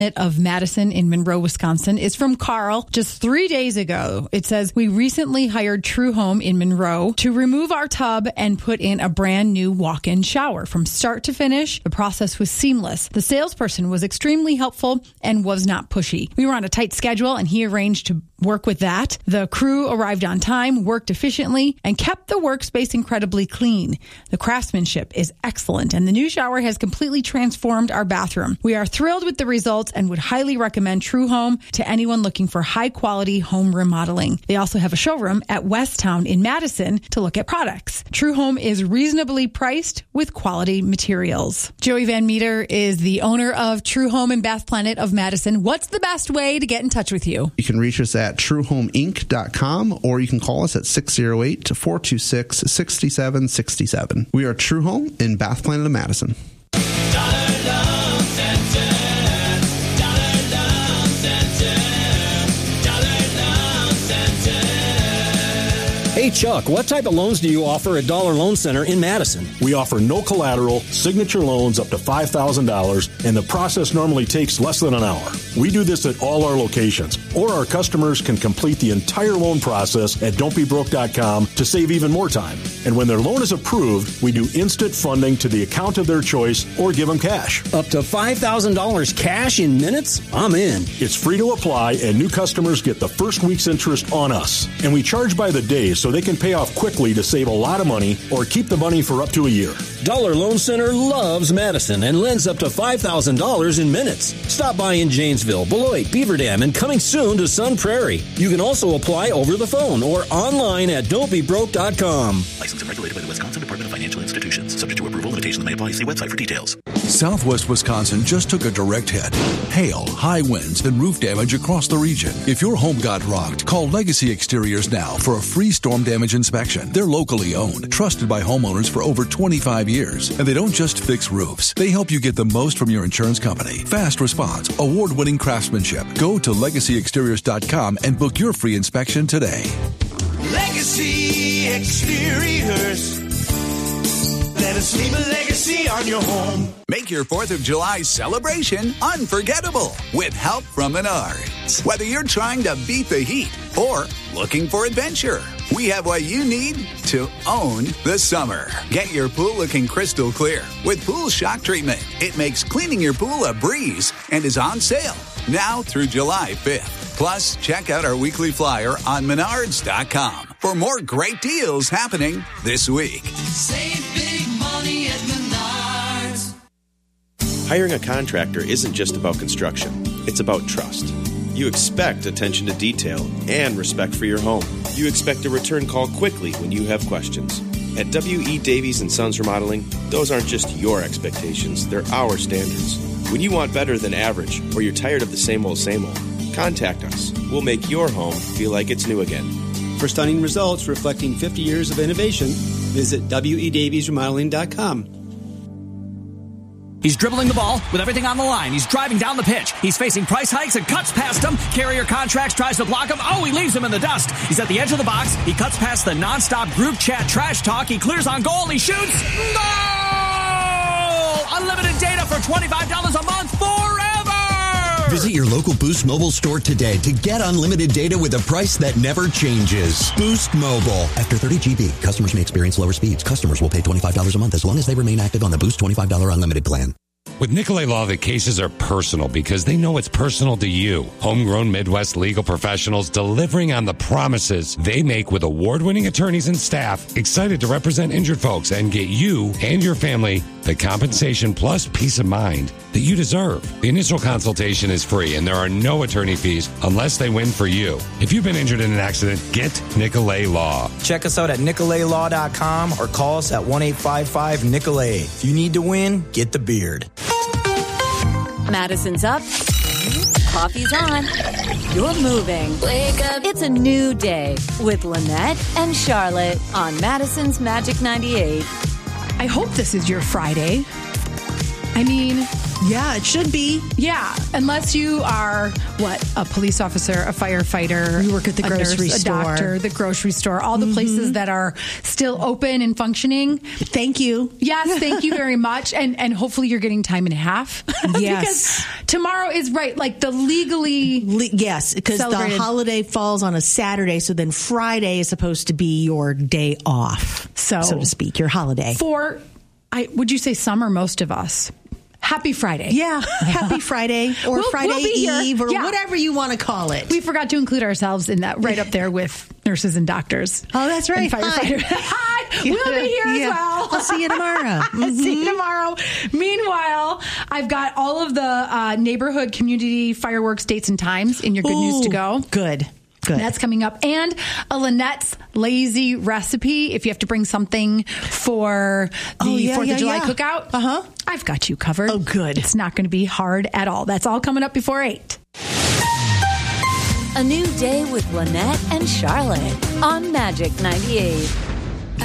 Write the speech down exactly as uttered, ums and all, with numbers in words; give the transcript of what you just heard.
of Madison in Monroe, Wisconsin is from Carl just three days ago. It says, we recently hired True Home in Monroe to remove our tub and put in a brand new walk-in shower. From start to finish, the process was seamless. The salesperson was extremely helpful and was not pushy. We were on a tight schedule and he arranged to work with that. The crew arrived on time, worked efficiently, and kept the workspace incredibly clean. The craftsmanship is excellent, and the new shower has completely transformed our bathroom. We are thrilled with the results and would highly recommend True Home to anyone looking for high-quality home remodeling. They also have a showroom at Westtown in Madison to look at products. True Home is reasonably priced with quality materials. Joey Van Meter is the owner of True Home and Bath Planet of Madison. What's the best way to get in touch with you? You can reach us at true home inc dot com, or you can call us at six oh eight, four two six, six seven six seven. We are True Home in Bath Planet of Madison. Dollar Loan Center. Dollar Loan Center. Dollar Loan Center. Hey, Chuck, what type of loans do you offer at Dollar Loan Center in Madison? We offer no collateral, signature loans up to five thousand dollars, and the process normally takes less than an hour. We do this at all our locations, or our customers can complete the entire loan process at don't be broke dot com to save even more time. And when their loan is approved, we do instant funding to the account of their choice or give them cash. Up to five thousand dollars cash in minutes? I'm in. It's free to apply, and new customers get the first week's interest on us. And we charge by the day so they can pay off quickly to save a lot of money or keep the money for up to a year. Dollar Loan Center loves Madison and lends up to five thousand dollars in minutes. Stop by in Janesville, Beloit, Beaver Dam, and coming soon to Sun Prairie. You can also apply over the phone or online at don't be broke dot com. Licensed and regulated by the Wisconsin Department of Financial Institutions. Subject to approval. Limitations may apply. See website for details. Southwest Wisconsin just took a direct hit. Hail, high winds, and roof damage across the region. If your home got rocked, call Legacy Exteriors now for a free storm damage inspection. They're locally owned, trusted by homeowners for over twenty-five years. And they don't just fix roofs. They help you get the most from your insurance company. Fast response, award-winning craftsmanship. Go to legacy exteriors dot com and book your free inspection today. Legacy Exteriors. Let us leave a legacy on your home. Make your fourth of July celebration unforgettable with help from Menards. Whether you're trying to beat the heat or looking for adventure, we have what you need to own the summer. Get your pool looking crystal clear with Pool Shock Treatment. It makes cleaning your pool a breeze and is on sale now through July fifth. Plus, check out our weekly flyer on menards dot com for more great deals happening this week. Save big money at Menards. Hiring a contractor isn't just about construction. It's about trust. You expect attention to detail and respect for your home. You expect a return call quickly when you have questions. At W E. Davies and Sons Remodeling, those aren't just your expectations, they're our standards. When you want better than average, or you're tired of the same old, same old, contact us. We'll make your home feel like it's new again. For stunning results reflecting fifty years of innovation, visit W E Davies Remodeling dot com. He's dribbling the ball with everything on the line. He's driving down the pitch. He's facing price hikes and cuts past him. Carrier Contracts tries to block him. Oh, he leaves him in the dust. He's at the edge of the box. He cuts past the nonstop group chat trash talk. He clears on goal. He shoots. Goal! Unlimited data for twenty-five dollars a month forever! Visit your local Boost Mobile store today to get unlimited data with a price that never changes. Boost Mobile. After thirty gigabytes, customers may experience lower speeds. Customers will pay twenty-five dollars a month as long as they remain active on the Boost twenty-five dollars unlimited plan. With Nicolay Law, the cases are personal because they know it's personal to you. Homegrown Midwest legal professionals delivering on the promises they make with award-winning attorneys and staff excited to represent injured folks and get you and your family the compensation plus peace of mind that you deserve. The initial consultation is free and there are no attorney fees unless they win for you. If you've been injured in an accident, get Nicolay Law. Check us out at nicolay law dot com or call us at one eight five five Nicolay. If you need to win, get the beard. Madison's up. Coffee's on. You're moving. Wake up. It's a new day with Lynette and Charlotte on Madison's Magic ninety-eight. I hope this is your Friday. I mean, Yeah, it should be. Yeah, unless you are, what, a police officer, a firefighter. You work at the a grocery nurse, store. A doctor, the grocery store, all the mm-hmm. places that are still open and functioning. Thank you. Yes, thank you very much. And and hopefully you're getting time and a half. Yes. Because tomorrow is, right, like the legally Le- Yes, because the holiday falls on a Saturday, so then Friday is supposed to be your day off, so, so to speak, your holiday. For, I would you say some or most of us? Happy Friday. Yeah, happy Friday or we'll, Friday we'll Eve or yeah. whatever you want to call it. We forgot to include ourselves in that, right up there with nurses and doctors. Oh, that's right. And firefighters. Hi. Hi. We'll be here yeah. as well. I'll see you tomorrow. Mm-hmm. See you tomorrow. Meanwhile, I've got all of the uh, neighborhood community fireworks dates and times in your good Ooh, news to go. Good. Good. That's coming up. And a Lynette's lazy recipe. If you have to bring something for the oh, yeah, fourth yeah, of July yeah. cookout, uh-huh. I've got you covered. Oh, good. It's not going to be hard at all. That's all coming up before eight. A new day with Lynette and Charlotte on Magic ninety-eight.